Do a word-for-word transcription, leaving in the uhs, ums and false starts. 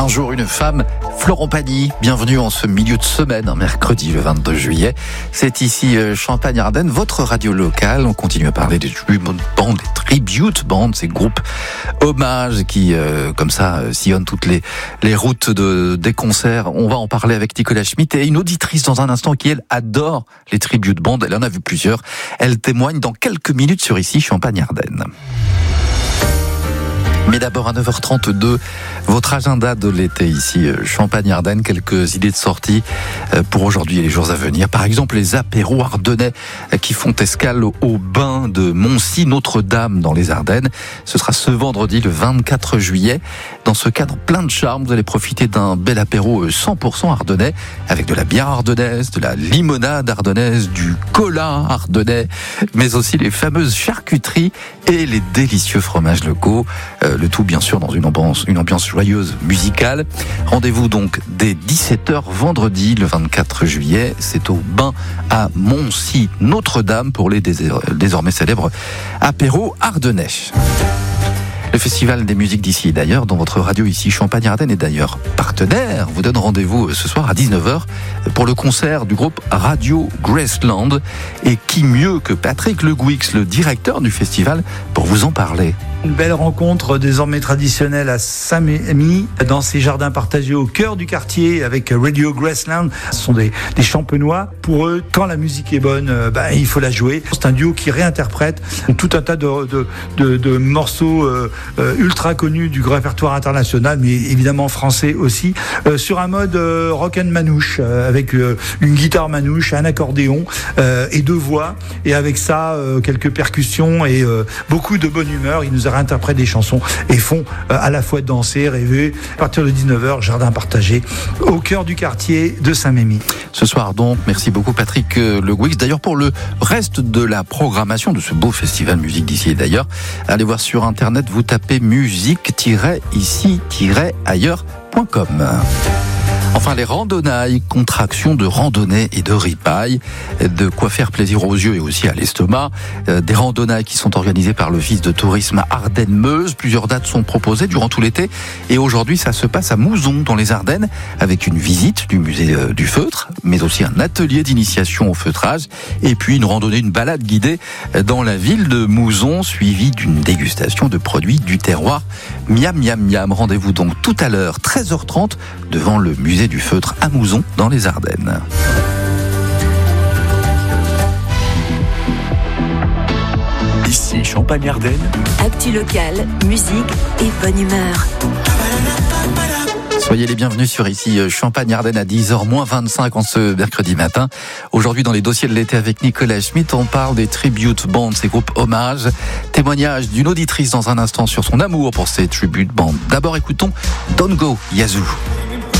Un jour, une femme, Florent Pagny. Bienvenue en ce milieu de semaine, mercredi le vingt-deux juillet. C'est ici Champagne-Ardenne, votre radio locale. On continue à parler des tribute bands, des tribute bands, ces groupes hommages qui, euh, comme ça, euh, sillonnent toutes les, les routes de, des concerts. On va en parler avec Nicolas Schmitt et une auditrice dans un instant qui, elle, adore les tribute bands. Elle en a vu plusieurs. Elle témoigne dans quelques minutes sur ici Champagne-Ardenne. Mais d'abord à neuf heures trente-deux, votre agenda de l'été ici, Champagne-Ardenne, quelques idées de sortie pour aujourd'hui et les jours à venir. Par exemple, les apéros ardennais qui font escale au bain de Moncy, Notre-Dame dans les Ardennes. Ce sera ce vendredi, le vingt-quatre juillet. Dans ce cadre plein de charme, vous allez profiter d'un bel apéro cent pour cent ardennais avec de la bière ardennaise, de la limonade ardennaise, du cola ardennais, mais aussi les fameuses charcuteries et les délicieux fromages locaux. Euh, Le tout, bien sûr, dans une ambiance, une ambiance joyeuse musicale. Rendez-vous donc dès dix-sept heures vendredi, le vingt-quatre juillet. C'est au bain à Moncy, Notre-Dame, pour les désormais célèbres apéros ardennais. Le Festival des musiques d'ici et d'ailleurs, dont votre radio ici, Champagne-Ardenne, est d'ailleurs partenaire, vous donne rendez-vous ce soir à dix-neuf heures pour le concert du groupe Radio Graceland. Et qui mieux que Patrick Le Guix, le directeur du festival, pour vous en parler. Une belle rencontre désormais traditionnelle à Saint-Mémy, dans ces jardins partagés au cœur du quartier avec Radio Graceland. Ce sont des, des champenois. Pour eux, quand la musique est bonne, ben, il faut la jouer. C'est un duo qui réinterprète tout un tas de, de, de, de morceaux euh, ultra connus du répertoire international, mais évidemment français aussi, euh, sur un mode euh, rock and manouche, euh, avec euh, une guitare manouche, un accordéon euh, et deux voix. Et avec ça, euh, quelques percussions et euh, beaucoup de bonne humeur. Ils nous interprètent des chansons et font euh, à la fois danser, rêver. À partir de dix-neuf heures, jardin partagé au cœur du quartier de Saint-Mémy. Ce soir donc, merci beaucoup Patrick Le Guix. D'ailleurs, pour le reste de la programmation de ce beau festival musique d'ici et d'ailleurs, allez voir sur internet, vous tapez musique-ici-ailleurs point com. Enfin, les randonnailles, contractions de randonnée et de ripaille, de quoi faire plaisir aux yeux et aussi à l'estomac. Des randonnailles qui sont organisées par l'Office de tourisme Ardennes-Meuse. Plusieurs dates sont proposées durant tout l'été. Et aujourd'hui, ça se passe à Mouzon, dans les Ardennes, avec une visite du musée du feutre, mais aussi un atelier d'initiation au feutrage. Et puis une randonnée, une balade guidée dans la ville de Mouzon, suivie d'une dégustation de produits du terroir. Miam, miam, miam. Rendez-vous donc tout à l'heure, treize heures trente, devant le musée du feutre à Mouzon dans les Ardennes. Ici Champagne-Ardenne. Actu locale, musique et bonne humeur. Soyez les bienvenus sur ici Champagne-Ardenne à dix heures moins vingt-cinq en ce mercredi matin. Aujourd'hui dans les dossiers de l'été avec Nicolas Schmitt, on parle des tribute bands, ces groupes hommages. Témoignage d'une auditrice dans un instant sur son amour pour ces tribute bands. D'abord écoutons Don't Go, Yazoo.